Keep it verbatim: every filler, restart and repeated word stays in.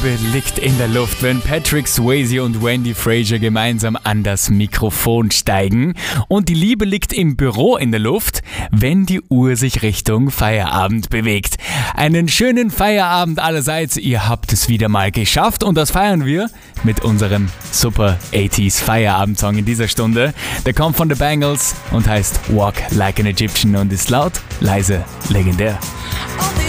Liebe liegt in der Luft, wenn Patrick Swayze und Wendy Frazier gemeinsam an das Mikrofon steigen. Und die Liebe liegt im Büro in der Luft, wenn die Uhr sich Richtung Feierabend bewegt. Einen schönen Feierabend allerseits, ihr habt es wieder mal geschafft und das feiern wir mit unserem super achtziger Feierabendsong in dieser Stunde. Der kommt von The Bangles und heißt Walk Like an Egyptian und ist laut, leise, legendär. Oh,